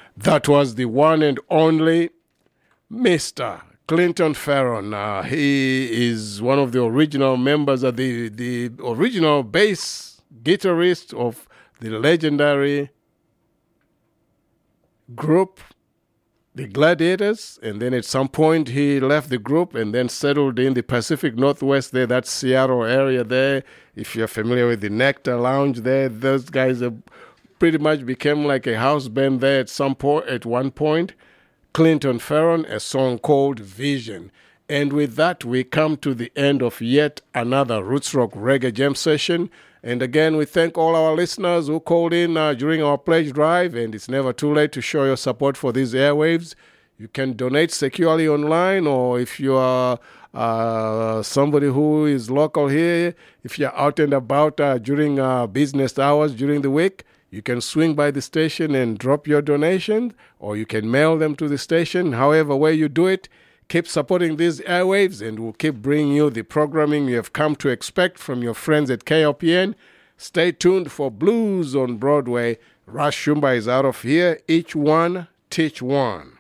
That was the one and only Mr. Clinton Farron. He is one of the original members of the original bass guitarist of the legendary group, the Gladiators. And then at some point he left the group and then settled in the Pacific Northwest there, that Seattle area there. If you're familiar with the Nectar Lounge there, those guys are pretty much became like a house band there at one point. Clinton Farron, a song called Vision. And with that, we come to the end of yet another Roots Rock Reggae Jam session. And again, we thank all our listeners who called in during our pledge drive. And it's never too late to show your support for these airwaves. You can donate securely online, or if you are somebody who is local here, if you're out and about during business hours during the week, you can swing by the station and drop your donation, or you can mail them to the station. However way you do it, keep supporting these airwaves, and we'll keep bringing you the programming you have come to expect from your friends at KLPN. Stay tuned for Blues on Broadway. Rush Shumba is out of here. Each one, teach one.